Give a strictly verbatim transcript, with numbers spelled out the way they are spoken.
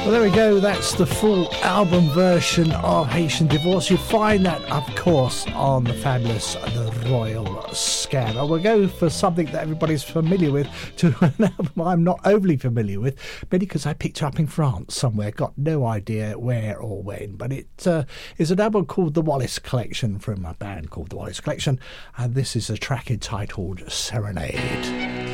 Well, there we go. That's the full album version of Haitian Divorce. You find that, of course, on the fabulous The Royal Scam. We'll go for something that everybody's familiar with to an album I'm not overly familiar with, maybe because I picked it up in France somewhere. Got no idea where or when. But it uh, is an album called The Wallace Collection from a band called The Wallace Collection. And this is a track entitled Serenade.